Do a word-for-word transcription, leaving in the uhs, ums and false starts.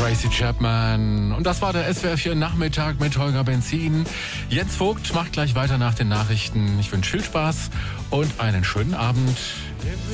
Tracy Chapman. Und das war der S W R vier Nachmittag mit Holger Benzin. Jens Vogt macht gleich weiter nach den Nachrichten. Ich wünsche viel Spaß und einen schönen Abend.